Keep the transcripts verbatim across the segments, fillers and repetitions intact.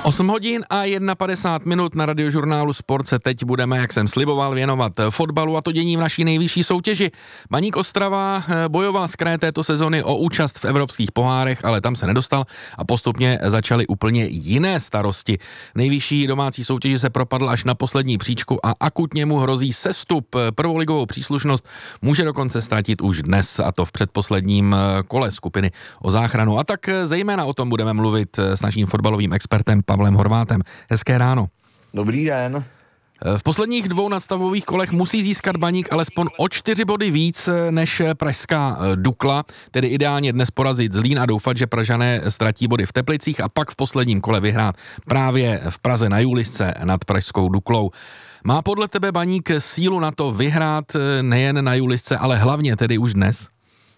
osm hodin a padesát jedna minut na Radiožurnálu Sport se teď budeme, jak jsem sliboval, věnovat fotbalu a to dění v naší nejvyšší soutěži. Baník Ostrava bojoval z kraje této sezony o účast v evropských pohárech, ale tam se nedostal a postupně začaly úplně jiné starosti. Nejvyšší domácí soutěži se propadl až na poslední příčku a akutně mu hrozí sestup. Prvoligovou příslušnost může dokonce ztratit už dnes, a to v předposledním kole skupiny o záchranu. A tak zejména o tom budeme mluvit s naším fotbalovým expertem Pavlem Horvátem. Hezké ráno. Dobrý den. V posledních dvou nadstavových kolech musí získat Baník alespoň o čtyři body víc než pražská Dukla, tedy ideálně dnes porazit Zlín a doufat, že Pražané ztratí body v Teplicích a pak v posledním kole vyhrát právě v Praze na Julisce nad pražskou Duklou. Má podle tebe Baník sílu na to vyhrát nejen na Julisce, ale hlavně tedy už dnes?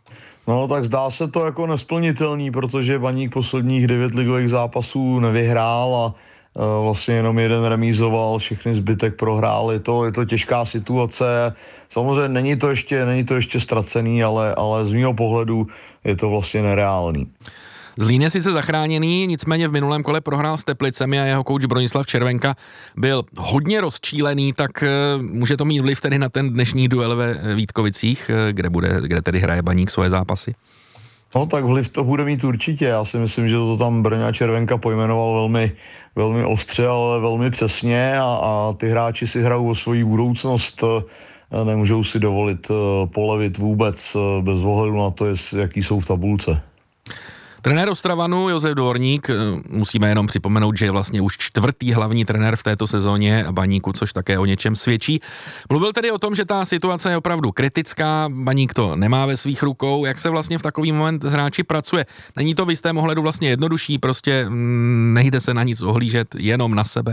No tak zdá se to jako nesplnitelný, protože Baník posledních devět ligových zápasů nevyhrál a e, vlastně jenom jeden remízoval, všechny zbytek prohrál. Je to, je to těžká situace. Samozřejmě není to ještě, není to ještě ztracený, ale, ale z mého pohledu je to vlastně nereálný. Zlín je sice zachráněný, nicméně v minulém kole prohrál s Teplicemi a jeho kouč Bronislav Červenka byl hodně rozčílený, tak může to mít vliv tedy na ten dnešní duel ve Vítkovicích, kde, bude, kde tedy hraje Baník svoje zápasy? No tak vliv to bude mít určitě. Já si myslím, že to tam Brňa Červenka pojmenoval velmi, velmi ostře, ale velmi přesně a, a ty hráči si hrajou o svoji budoucnost. Nemůžou si dovolit polevit vůbec bez ohledu na to, jaký jsou v tabulce. Trenér Ostravanu Josef Dvorník, musíme jenom připomenout, že je vlastně už čtvrtý hlavní trenér v této sezóně Baníku, což také o něčem svědčí. Mluvil tedy o tom, že ta situace je opravdu kritická, Baník to nemá ve svých rukou. Jak se vlastně v takový moment hráči pracuje? Není to v jistém ohledu vlastně jednodušší, prostě nejde se na nic ohlížet, jenom na sebe?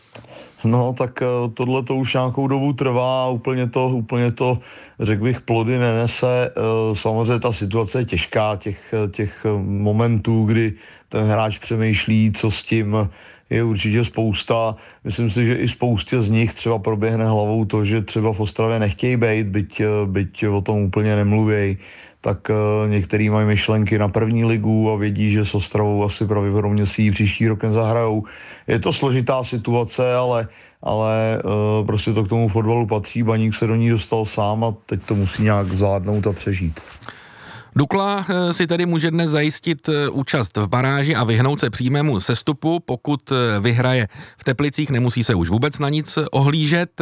No, tak tohle to už nějakou dobu trvá, úplně to, úplně to, řekl bych, plody nenese. Samozřejmě ta situace je těžká, těch, těch momentů, kdy ten hráč přemýšlí, co s tím, je určitě spousta. Myslím si, že i spoustě z nich třeba proběhne hlavou to, že třeba v Ostravě nechtějí být, byť, byť o tom úplně nemluvějí. Tak uh, některý mají myšlenky na první ligu a vědí, že s Ostravou asi pravděpodobně si ji příští rok nezahrajou. Je to složitá situace, ale, ale uh, prostě to k tomu fotbalu patří. Baník se do ní dostal sám a teď to musí nějak zvládnout a přežít. Dukla si tedy může dnes zajistit účast v baráži a vyhnout se přímému sestupu. Pokud vyhraje v Teplicích, nemusí se už vůbec na nic ohlížet.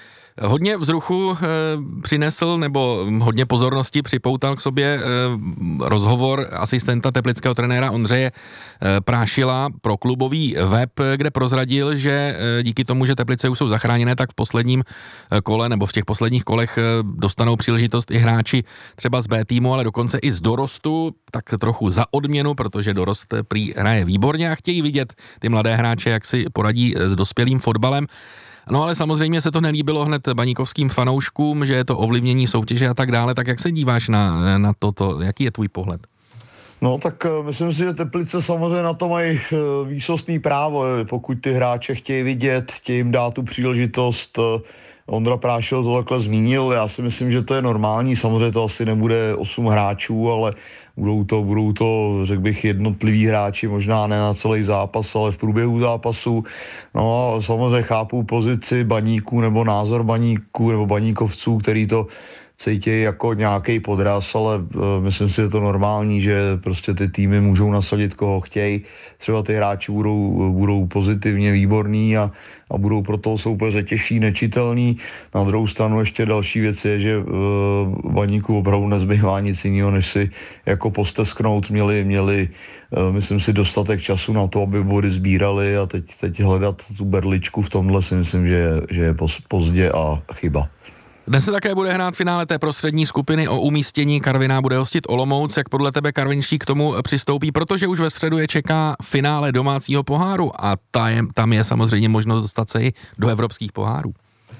Hodně vzruchu e, přinesl, nebo hodně pozornosti připoutal k sobě e, rozhovor asistenta teplického trenéra Ondřeje e, Prášila pro klubový web, kde prozradil, že e, díky tomu, že Teplice už jsou zachráněné, tak v posledním kole nebo v těch posledních kolech e, dostanou příležitost i hráči třeba z B týmu, ale dokonce i z dorostu, tak trochu za odměnu, protože dorost prý hraje výborně a chtějí vidět ty mladé hráče, jak si poradí s dospělým fotbalem. No ale samozřejmě se to nelíbilo hned baníkovským fanouškům, že je to ovlivnění soutěže a tak dále, tak jak se díváš na, na toto, jaký je tvůj pohled? No tak myslím si, že Teplice samozřejmě na to mají výsostný právo, pokud ty hráče chtějí vidět, chtějí jim dát tu příležitost. Ondra Prášil to takhle zmínil, já si myslím, že to je normální, samozřejmě to asi nebude osm hráčů, ale budou to, budou to, řekl bych, jednotliví hráči, možná ne na celý zápas, ale v průběhu zápasu. No a samozřejmě chápu pozici Baníků nebo názor Baníků nebo Baníkovců, který to cítí jako nějaký podraz, ale uh, myslím si, že je to normální, že prostě ty týmy můžou nasadit, koho chtějí. Třeba ty hráči budou, budou pozitivně výborní a, a budou pro toho soupeře těžší, nečitelný. Na druhou stranu ještě další věc je, že uh, Baníku opravdu nezbývá nic jiného, než si jako postesknout. Měli, měli uh, myslím si, dostatek času na to, aby body sbírali a teď, teď hledat tu berličku v tomhle si myslím, že je, že je pozdě a chyba. Dnes se také bude hrát finále té prostřední skupiny o umístění. Karviná bude hostit Olomouc. Jak podle tebe karvinští k tomu přistoupí? Protože už ve středu je čeká finále domácího poháru a ta je, tam je samozřejmě možnost dostat se i do evropských pohárů.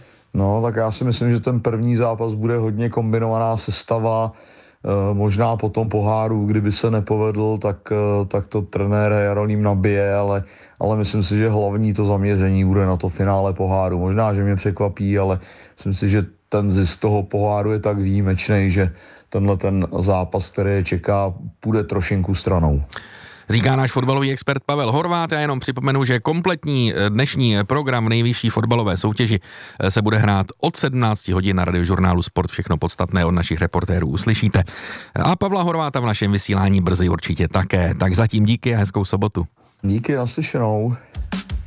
No, tak já si myslím, že ten první zápas bude hodně kombinovaná sestava. E, možná po tom poháru, kdyby se nepovedl, tak, e, tak to trenér Jarolím nabije, ale, ale myslím si, že hlavní to zaměření bude na to finále poháru. Možná, že mě překvapí, ale myslím si, že ten zisk toho poháru je tak výjimečný, že tenhle ten zápas, který je čeká, půjde trošinku stranou. Říká náš fotbalový expert Pavel Horváth. Já jenom připomenu, že kompletní dnešní program v nejvyšší fotbalové soutěži se bude hrát od sedmnáct hodin na Radiožurnálu Sport. Všechno podstatné od našich reportérů uslyšíte. A Pavla Horváta v našem vysílání brzy určitě také. Tak zatím díky a hezkou sobotu. Díky, naslyšenou.